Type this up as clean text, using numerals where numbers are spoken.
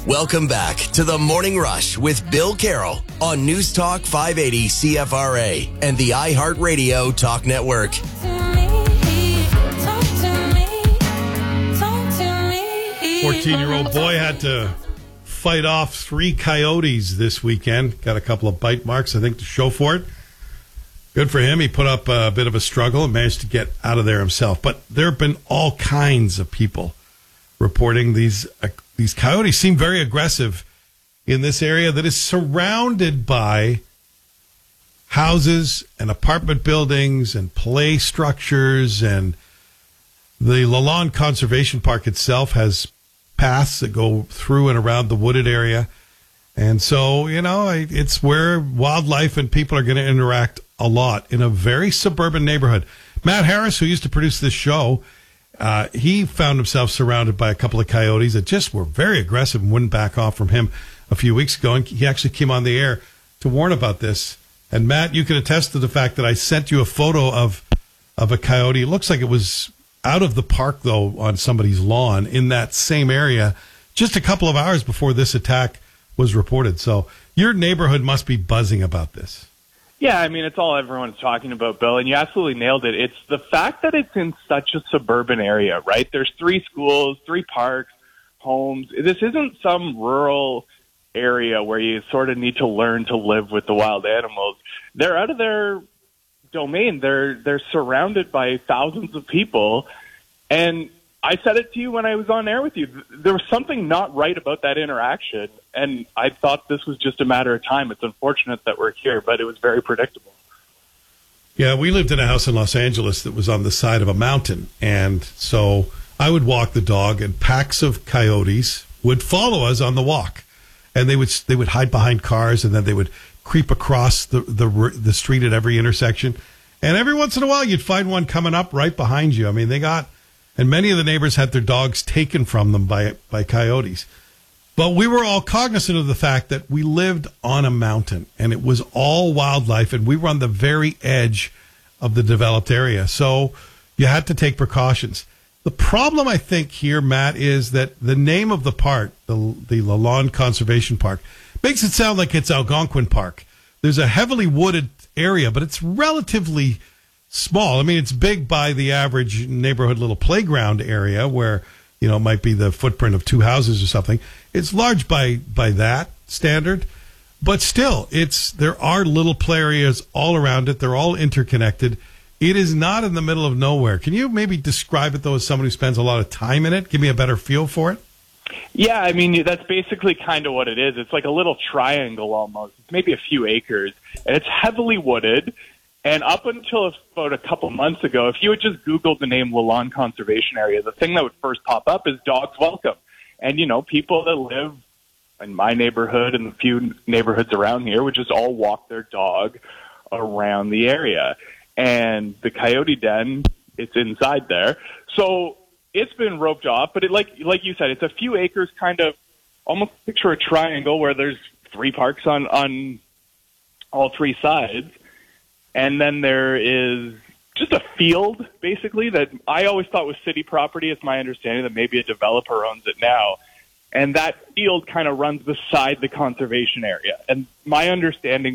Welcome back to the Morning Rush with Bill Carroll on News Talk 580 CFRA and the iHeartRadio Talk Network. 14-year-old boy had to fight off 3 coyotes this weekend. Got a couple of bite marks, I think, to show for it. Good for him. He put up a bit of a struggle and managed to get out of there himself. But there have been all kinds of people reporting these coyotes seem very aggressive in this area that is surrounded by houses and apartment buildings and play structures. And the Lalonde Conservation Park itself has paths that go through and around the wooded area. And so, it's where wildlife and people are going to interact a lot in a very suburban neighborhood. Matt Harris, who used to produce this show, he found himself surrounded by a couple of coyotes that just were very aggressive and wouldn't back off from him a few weeks ago. And he actually came on the air to warn about this. And Matt, you can attest to the fact that I sent you a photo of a coyote. It looks like it was out of the park, though, on somebody's lawn in that same area just a couple of hours before this attack was reported. So your neighborhood must be buzzing about this. Yeah, it's all everyone's talking about, Bill, and you absolutely nailed it. It's the fact that it's in such a suburban area, right? There's 3 schools, 3 parks, homes. This isn't some rural area where you sort of need to learn to live with the wild animals. They're out of their domain. They're surrounded by thousands of people, and I said it to you when I was on air with you. There was something not right about that interaction, and I thought this was just a matter of time. It's unfortunate that we're here, but it was very predictable. Yeah, we lived in a house in Los Angeles that was on the side of a mountain, and so I would walk the dog, and packs of coyotes would follow us on the walk, and they would hide behind cars, and then they would creep across the street at every intersection, and every once in a while you'd find one coming up right behind you. And many of the neighbors had their dogs taken from them by coyotes. But we were all cognizant of the fact that we lived on a mountain, and it was all wildlife, and we were on the very edge of the developed area. So you had to take precautions. The problem, I think, here, Matt, is that the name of the park, the Lalonde Conservation Park, makes it sound like it's Algonquin Park. There's a heavily wooded area, but it's relatively small. It's big by the average neighborhood little playground area where, it might be the footprint of 2 houses or something. It's large by that standard, but still, there are little play areas all around it. They're all interconnected. It is not in the middle of nowhere. Can you maybe describe it, though, as someone who spends a lot of time in it? Give me a better feel for it. Yeah, that's basically kind of what it is. It's like a little triangle almost. It's maybe a few acres, and it's heavily wooded. And up until about a couple months ago, if you had just Googled the name Lalonde Conservation Area, the thing that would first pop up is Dogs Welcome. And, people that live in my neighborhood and the few neighborhoods around here would just all walk their dog around the area. And the coyote den, it's inside there. So it's been roped off, but like you said, it's a few acres, kind of almost picture a triangle where there's 3 parks on all 3 sides. And then there is just a field, basically, that I always thought was city property. It's my understanding that maybe a developer owns it now. And that field kind of runs beside the conservation area. And my understanding